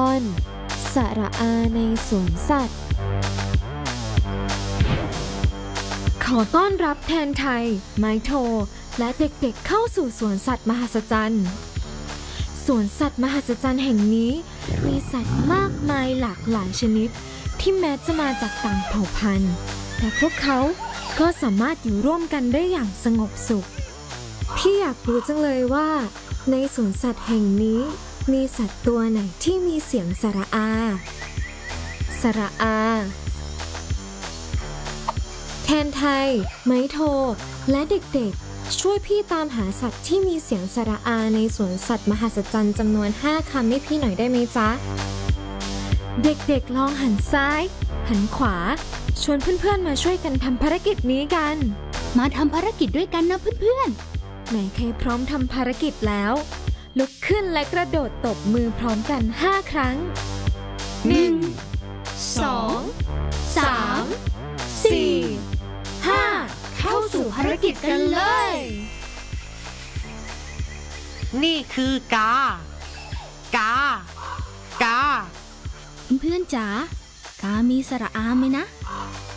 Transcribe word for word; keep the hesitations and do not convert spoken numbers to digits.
อนสระอาในสวนสัตว์ขอต้อนรับแทนไทยไมโทและเด็กๆเข้าสู่สวนสัตว์มหัศจรรย์สวนสัตว์มหัศจรรย์แห่งนี้มีสัตว์มากมายหลากหลายชนิดที่แม้จะมาจากต่างเผ่าพันธุ์แต่พวกเขาก็สามารถอยู่ร่วมกันได้อย่างสงบสุขพี่อยากรู้จังเลยว่าในสวนสัตว์แห่งนี้มีสัตว์ตัวไหนที่มีเสียงสระอาสระอาแทนไทยไมโทและเด็กๆช่วยพี่ตามหาสัตว์ที่มีเสียงสระอาในสวนสัตว์มหัศจรรย์จำนวนห้าคำให้พี่หน่อยได้ไหมจ๊ะเด็กๆลองหันซ้ายหันขวาชวนเพื่อนๆมาช่วยกันทำภารกิจนี้กันมาทำภารกิจด้วยกันนะเพื่อนๆไหนใครพร้อมทำภารกิจแล้วลุกขึ้นและกระโดดตบมือพร้อมกันห้าครั้งหนึ่ง สอง สาม สี่ ห้าเข้าสู่ภารกิจกันเลยนี่คือกากากาเพื่อนๆจ๋ากามีสระอาไหมนะ